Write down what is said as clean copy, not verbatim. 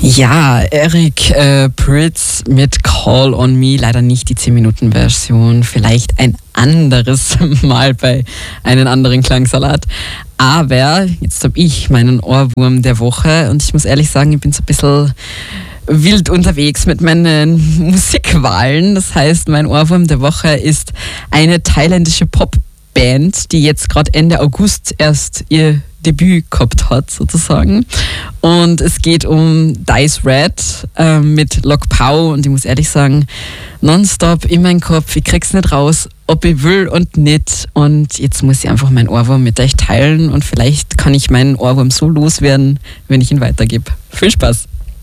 Ja, Eric Prydz mit Call on Me, leider nicht die 10-Minuten-Version, vielleicht ein anderes Mal bei einem anderen Klangsalat. Aber jetzt habe ich meinen Ohrwurm der Woche und ich muss ehrlich sagen, ich bin so ein bisschen wild unterwegs mit meinen Musikwahlen. Das heißt, mein Ohrwurm der Woche ist eine thailändische Popband, die jetzt gerade Ende August erst ihr Debüt gehabt hat, sozusagen. Und es geht um Dice Red mit Lok Pau und ich muss ehrlich sagen, nonstop in meinen Kopf, ich krieg's nicht raus, ob ich will und nicht. Und jetzt muss ich einfach meinen Ohrwurm mit euch teilen und vielleicht kann ich meinen Ohrwurm so loswerden, wenn ich ihn weitergebe. Viel Spaß!